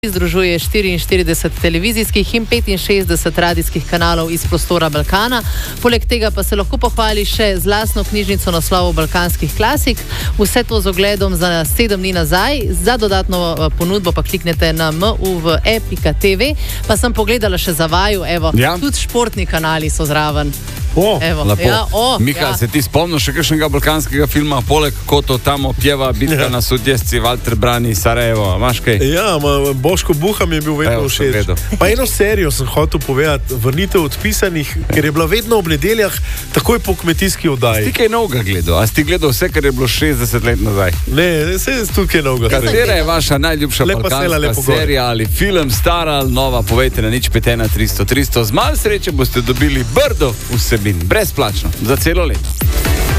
Združuje 44 televizijskih in 65 radijskih kanalov iz prostora Balkana. Poleg tega pa se lahko pohvali še z lastno knjižnico naslovov balkanskih klasik. Vse to z ogledom za 7 dni nazaj. Za dodatno ponudbo pa kliknete na muv.e.tv. Pa sem pogledala še za vaju, tudi športni kanali so zraven. Miha, se ti spomniš še kakšnega balkanskega filma, poleg Koto tamo pjeva bitka na sudjesci, Valter brani Sarajevo, imaš kaj? Ja, Boško Buha mi je bil vedno všeč. Pa eno serijo sem hotel povedati, Vrnitev odpisanih, ker je bila vedno ob nedeljah takoj po kmetijski oddaji. Si kaj novega gledal? A si ti gledal vse, kar je bilo 60 let nazaj? Ne, se je tudi kaj novega. Katera je vaša najljubša balkanska serija ali film, stara ali nova? Povejte na 051 300 300. Z malo sreče boste dobili brdo vsebin, brezplačno, za celo leto.